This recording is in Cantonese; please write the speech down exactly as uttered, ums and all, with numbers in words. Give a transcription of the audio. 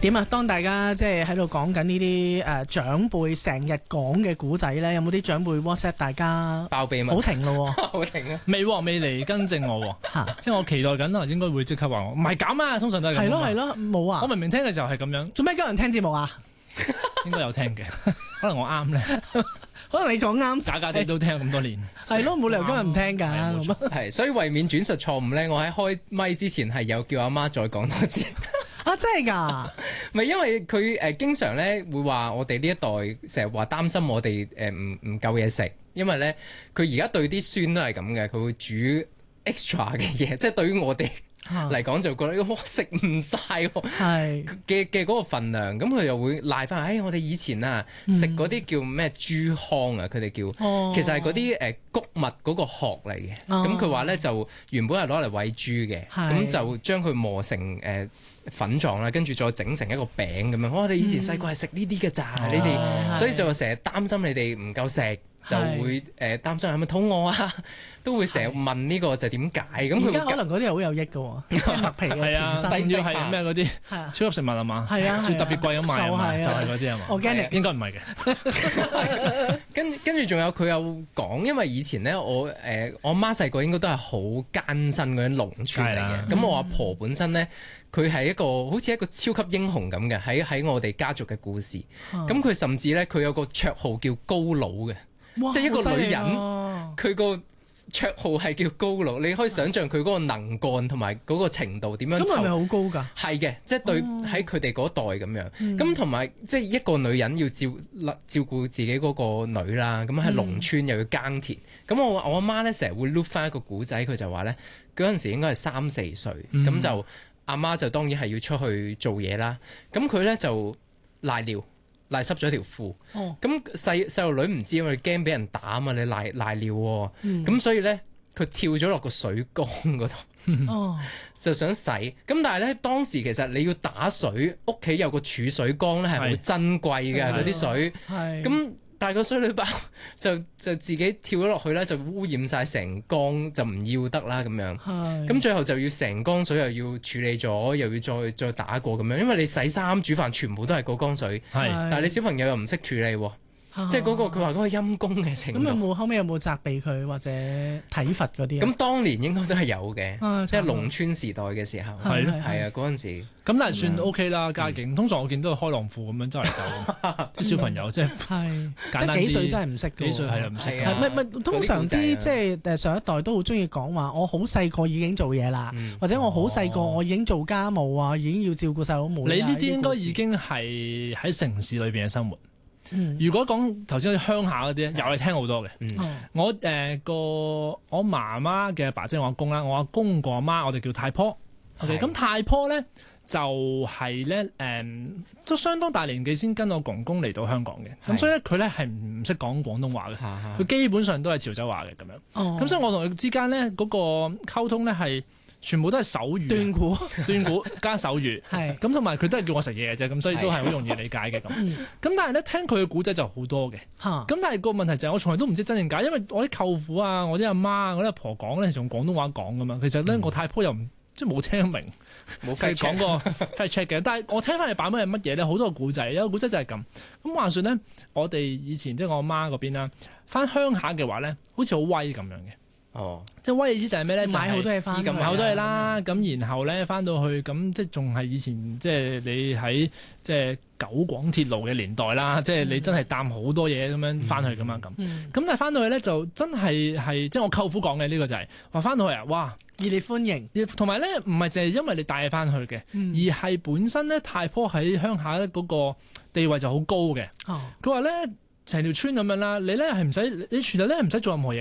點啊？當大家即係喺度講緊呢啲誒長輩成日講嘅古仔咧，有冇啲長輩 WhatsApp 大家爆秘密？ 好停咯， 好停啊！ 未喎，未嚟更正我喎， 嚇！ 即係我期待緊啊，應該會即刻話我唔係咁啊，通常都係咁。 係咯係咯，冇啊！ 我明明聽嘅時候係咁樣， 做咩今日聽節目啊？ 應該有聽嘅，可能我啱咧， 可能你講啱， 假假地都聽咁多年。 係咯，冇理由今日唔聽㗎。 係，所以為免轉述錯誤咧，我喺開咪之前係有叫阿媽再講多次。 啊，真係㗎！ 咪因為佢誒、呃、經常咧會話我哋呢一代成日話擔心我哋誒唔唔夠嘢食，因為咧佢而家對啲孫都係咁嘅，佢會煮 extra 嘅嘢，即係對於我哋嚟講就覺得哇食唔晒喎嘅嘅嗰個份量，咁佢又會賴翻，誒我哋以前啊食嗰啲叫咩豬糠啊，佢哋叫， 哦、 其實係嗰啲誒穀物嗰個殼嚟嘅，咁佢話咧就原本係攞嚟餵豬嘅，咁就將佢磨成誒、呃、粉狀啦，跟住再整成一個餅咁樣。我哋以前細個係食呢啲嘅咋，嗯、你哋，哦、所以就成日擔心你哋唔夠食。就會誒、呃、擔心係咪肚餓啊，都會成日問呢個就點解咁。佢而家可能嗰啲係好有益嘅喎，麥皮嘅前身， 定要係咩嗰啲超級食物係嘛？係啊，最特別貴咁賣啊嘛，就係嗰啲係嘛？organic應該唔係嘅。 跟跟住仲有佢有講，因為以前咧我誒、呃、我媽細個應該都係好艱辛嗰啲農村嚟嘅，咁我阿婆本身咧。佢係一個好似一個超級英雄咁嘅，喺喺我哋家族嘅故事。咁佢、嗯、甚至咧，佢有個綽號叫高佬嘅，即係一個女人，佢個綽號係叫高佬。你可以想象佢嗰個能幹同埋嗰個程度點樣。咁係咪好高㗎？係嘅，即係對喺佢哋嗰代咁樣。咁同埋即係一個女人要照照顧自己嗰個女啦。咁喺農村又要耕田。咁、嗯、我我阿媽咧成日會碌翻一個古仔，佢就話咧嗰陣時應該係三四歲，咁、嗯、就。阿媽就當然係要出去做嘢啦，咁佢咧就賴尿賴濕咗條褲，咁細細路女唔知，因為驚俾人打啊嘛，你賴賴尿喎，咁、嗯、所以咧佢跳咗落個水缸嗰度，哦、就想洗，咁但係咧當時其實你要打水，屋企有個儲水缸咧係好珍貴嘅嗰啲水，咁。但係個衰女包就就自己跳咗落去啦，就污染晒成缸，就唔要得啦咁樣。咁是最後就要成缸水又要處理咗，又要再再打過咁樣。因為你洗衫煮飯全部都係嗰缸水，是但係你小朋友又唔識處理喎。即係嗰個佢話嗰個陰公嘅程度。咁有冇後尾有冇責備佢或者體罰嗰啲？咁當年應該都係有嘅，即係農村時代嘅時候。係咯，係啊，嗰陣時。咁但係算 OK 啦，家境。通常我見到係開浪褲咁樣周嚟走，啲小朋友即係簡單啲。幾歲真係唔識嘅？幾歲係啊？唔識嘅。唔係唔係，通常啲即係誒上一代都好中意講話，我好細個已經做嘢啦，或者我好細個我已經做家務啊，已經要照顧細佬妹。你呢啲應該已經係喺城市裏邊嘅生活。嗯、如果講頭先啲鄉下嗰啲咧，又係聽好多嘅。嗯、我誒、呃、個我媽媽嘅阿爸即係我阿公啦，我阿公個阿媽我哋叫太婆。OK，咁太婆咧就係咧誒都相當大年紀先跟我公公嚟到香港嘅。咁是所以咧佢咧係唔識講廣東話嘅，佢是基本上都係潮州話嘅咁樣。咁、哦、所以我同佢之間咧嗰個溝通咧係。全部都係手語，斷估斷估加手語，係咁同埋佢都係叫我食嘢嘅啫，咁所以都係好容易理解嘅咁。咁但係咧聽佢嘅古仔就好多嘅，咁但係個問題就係我從來都唔知真定假，因為我啲舅父啊、我啲阿媽、我啲阿婆講咧係用廣東話講噶嘛，其實咧我太婆又唔即係冇聽明，冇講過 fact check 嘅。但係我聽翻嚟版本係乜嘢咧？好多個古仔，有個古仔就係咁。咁話說咧，我哋以前即係我阿媽嗰邊啦，翻鄉下嘅話咧，好似好威咁樣嘅。哦，即係威意思就係咩咧？買好多嘢翻，買好多嘢啦。咁、嗯、然後咧翻到去，咁即係仲係以前即係你喺即係九廣鐵路嘅年代啦。嗯、即係你真係擔好多嘢咁樣翻去噶嘛咁。咁、嗯、但係翻到去咧就真係係即係我舅父講嘅呢個就係話翻到去啊，哇熱烈歡迎，同埋咧唔係淨係因為你帶嘢翻去嘅，嗯、而係本身咧太婆喺鄉下咧嗰個地位就好高嘅。佢話咧。成條村咁樣啦，你咧係唔使，你全日咧唔使做任何嘢